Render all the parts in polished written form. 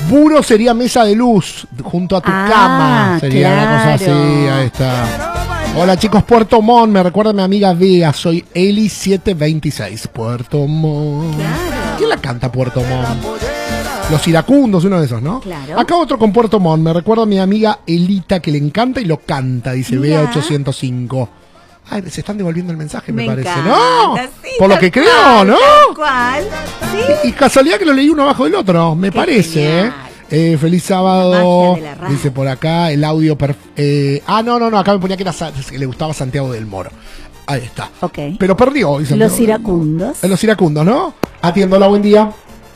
Buro sería mesa de luz junto a tu cama. Sería una cosa así, ahí está. Hola chicos, Puerto Montt, me recuerda a mi amiga Vega, soy Eli726. Puerto Montt. Claro. ¿Quién la canta Puerto Montt? Los iracundos, uno de esos, ¿no? Claro. Acá otro con Puerto Montt, me recuerda a mi amiga Elita que le encanta y lo canta, dice Bea805. Ay, se están devolviendo el mensaje, me parece. Encanta, ¿No? sí, Por lo que tal creo, cual, ¿no? tal cual. ¿Sí? Y casualidad que lo leí uno abajo del otro, me Qué parece, genial. feliz La sábado, magia de la radio. dice por acá, el audio no, acá me ponía que le gustaba Santiago del Moro. Ahí está. Ok. Pero perdió, dice Los iracundos. Los iracundos, ¿no? Atiendo, hola, buen día.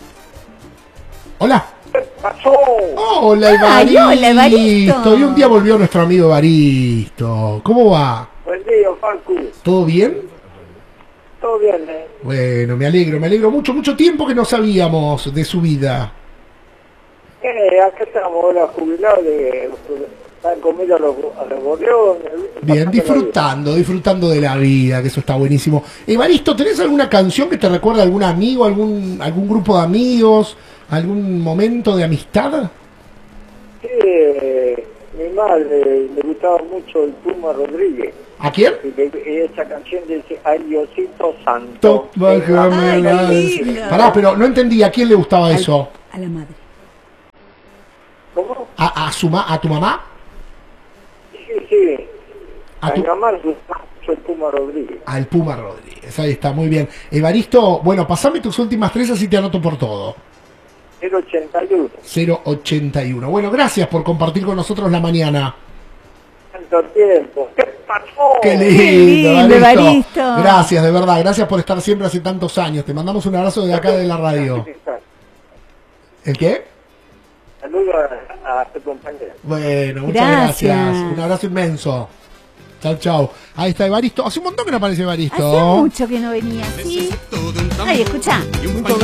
Hola. Pasó. Hola, Ay, Evaristo. hola, Evaristo. Y un día volvió nuestro amigo Evaristo. ¿Cómo va? Buen día, Facu. ¿Todo bien? Todo bien, Bueno, me alegro mucho, mucho tiempo que no sabíamos de su vida. Acá estamos ahora jubilados están comiendo a los gorriones. Bien, disfrutando de la vida, que eso está buenísimo. Evaristo, ¿tenés alguna canción que te recuerda a algún amigo, algún grupo de amigos, algún momento de amistad? Sí, mi madre le gustaba mucho el Puma Rodríguez. ¿A quién? Y esa canción dice, ay Diosito Santo. Bájame Ay, la- qué lindo. Pará, pero no entendí, ¿a quién le gustaba eso? A la madre. ¿Cómo? ¿A tu mamá? Sí. A tu- mi mamá le gustaba mucho el Puma Rodríguez. Al Puma Rodríguez, ahí está, muy bien. Evaristo, bueno, pasame tus últimas tres, así te anoto por todo. 081. 081. Bueno, gracias por compartir con nosotros la mañana. Tanto tiempo. ¿Qué pasó? Qué lindo, lindo, Evaristo. Gracias, de verdad, gracias por estar siempre hace tantos años. Te mandamos un abrazo de acá de la radio. ¿El qué? Saludos a tu compañera. Bueno, muchas Gracias. gracias. Un abrazo inmenso. Chau. Ahí está Evaristo. Hace un montón que no aparece Evaristo. Hace mucho que no venía así. Ay, escucha.